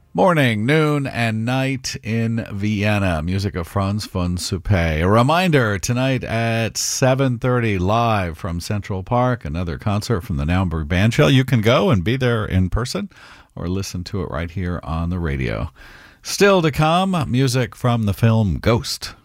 Morning, noon, and night in Vienna. Music of Franz von Suppé. A reminder, tonight at 7:30 live from Central Park, another concert from the Naumburg Bandshell. You can go and be there in person or listen to it right here on the radio. Still to come, music from the film Ghost.